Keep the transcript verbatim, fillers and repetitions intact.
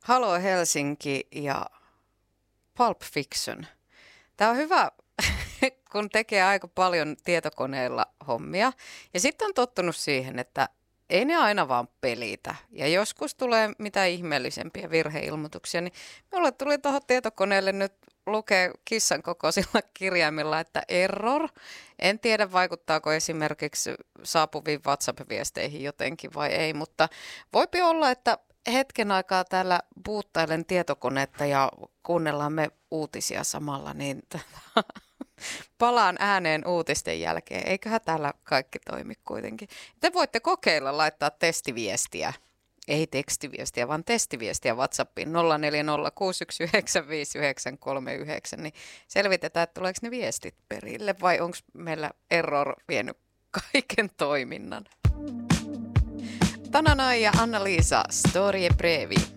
Halo Helsinki ja Pulp Fiction. Tämä on hyvä, kun tekee aika paljon tietokoneella hommia. Ja sitten on tottunut siihen, että ei ne aina vaan pelitä. Ja joskus tulee mitä ihmeellisempiä virheilmoituksia, niin minulle tuli tuohon tietokoneelle nyt lukee kissan kokoisilla kirjaimilla, että error. En tiedä, vaikuttaako esimerkiksi saapuviin WhatsApp-viesteihin jotenkin vai ei, mutta voipi olla, että hetken aikaa täällä buuttailen tietokonetta ja kuunnellaan me uutisia samalla, niin palaan ääneen uutisten jälkeen. Eiköhän täällä kaikki toimi kuitenkin. Te voitte kokeilla laittaa testiviestiä. Ei tekstiviestiä, vaan testiviestiä WhatsAppiin nolla neljä nolla kuusi yksi yhdeksän viisi yhdeksän kolme yhdeksän, niin selvitetään, että tuleeko ne viestit perille vai onko meillä error vienyt kaiken toiminnan. Tananai ja Anna-Liisa, Storie Brevi.